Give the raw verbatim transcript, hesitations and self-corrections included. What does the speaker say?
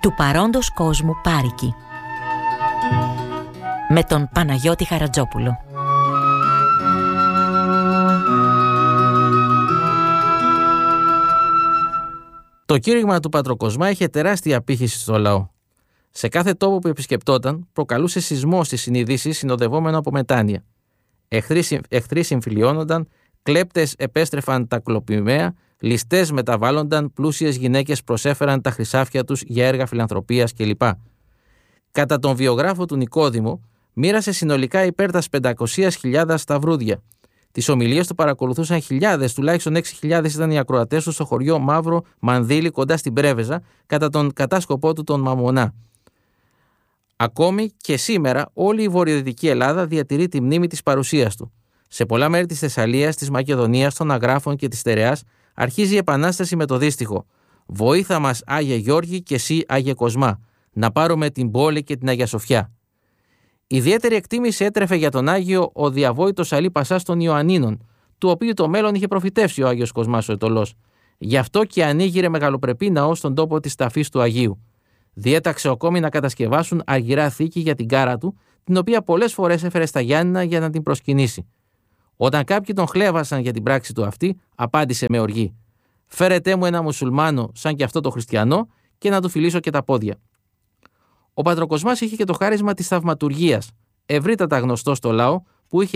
Του παρόντος κόσμου πάρικη, με τον Παναγιώτη Χαρατζόπουλο. Το κήρυγμα του Πατροκοσμά είχε τεράστια απήχηση στο λαό. Σε κάθε τόπο που επισκεπτόταν, προκαλούσε σεισμό στις συνειδήσεις, συνοδευόμενο από μετάνοια. Εχθροί, εχθροί συμφιλιώνονταν, κλέπτες επέστρεφαν τα κλοπημαία, ληστές μεταβάλλονταν, πλούσιες γυναίκες προσέφεραν τα χρυσάφια τους για έργα φιλανθρωπίας κλπ. Κατά τον βιογράφο του Νικόδημο, μοίρασε συνολικά υπέρ τας πεντακόσιες χιλιάδες σταυρούδια. Τις ομιλίες του παρακολουθούσαν χιλιάδες, τουλάχιστον έξι χιλιάδες ήταν οι ακροατές του στο χωριό Μαύρο Μανδύλι κοντά στην Πρέβεζα, κατά τον κατάσκοπό του τον Μαμονά. Ακόμη και σήμερα όλη η βορειοδυτική Ελλάδα διατηρεί τη μνήμη της παρουσίας του. Σε πολλά μέρη της Θεσσαλίας, της Μακεδονίας, των Αγράφων και της Στερεάς αρχίζει η επανάσταση με το δύστιχο «Βοήθα μας Άγιε Γιώργη και εσύ Άγιε Κοσμά, να πάρουμε την πόλη και την Αγία Σοφιά». Ιδιαίτερη εκτίμηση έτρεφε για τον Άγιο ο διαβόητος Αλή Πασάς των Ιωαννίνων, του οποίου το μέλλον είχε προφητεύσει ο Άγιος Κοσμάς ο Αιτωλός. Γι' αυτό και ανοίγειρε μεγαλοπρεπή ναό στον τόπο της ταφής του Αγίου. Διέταξε ακόμη να κατασκευάσουν αργυρά θήκη για την κάρα του, την οποία πολλές φορές έφερε στα Γιάννηνα για να την προσκυνήσει. Όταν κάποιοι τον χλέβασαν για την πράξη του αυτή, απάντησε με οργή: «Φέρετέ μου ένα μουσουλμάνο σαν και αυτό το χριστιανό και να του φιλήσω και τα πόδια». Ο Πατροκοσμάς είχε και το χάρισμα της θαυματουργίας, ευρύτατα γνωστό στο λαό,